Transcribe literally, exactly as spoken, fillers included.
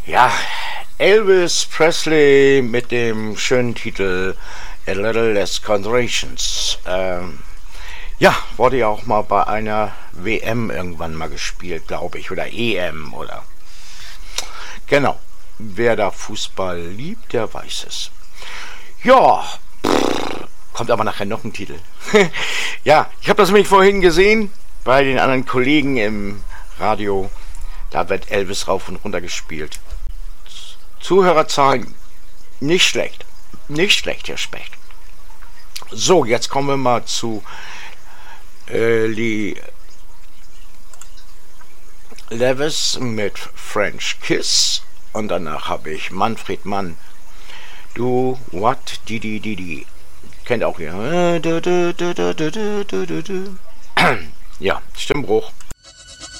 Ja, Elvis Presley mit dem schönen Titel A Little Less Considerations. Ähm, ja, wurde ja auch mal bei einer W M irgendwann mal gespielt, glaube ich, oder E M oder. Genau, wer da Fußball liebt, der weiß es. Ja, pff, kommt aber nachher noch ein Titel. Ja, ich habe das nämlich vorhin gesehen bei den anderen Kollegen im Radio. Da wird Elvis rauf und runter gespielt. Zuhörerzahlen nicht schlecht. Nicht schlecht, Herr Specht. So, jetzt kommen wir mal zu äh, Lee Levis mit French Kiss. Und danach habe ich Manfred Mann. Du, what, di di di di. Kennt auch ihr. Ja, Stimmbruch.